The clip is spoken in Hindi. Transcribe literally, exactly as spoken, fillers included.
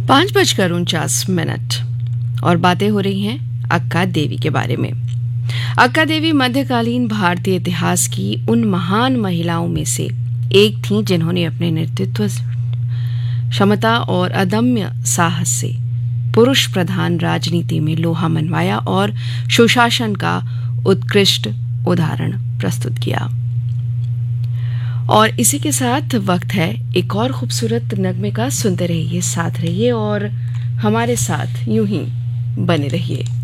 पाँच बजकर उनचास मिनट और बातें हो रही हैं अक्का देवी के बारे में। अक्का देवी मध्यकालीन भारतीय इतिहास की उन महान महिलाओं में से एक थीं जिन्होंने अपने नेतृत्व क्षमता और अदम्य साहस से पुरुष प्रधान राजनीति में लोहा मनवाया और सुशासन का उत्कृष्ट उदाहरण प्रस्तुत किया। और इसी के साथ वक्त है एक और खूबसूरत नगमे का। सुनते रहिए, साथ रहिए और हमारे साथ यूं ही बने रहिए।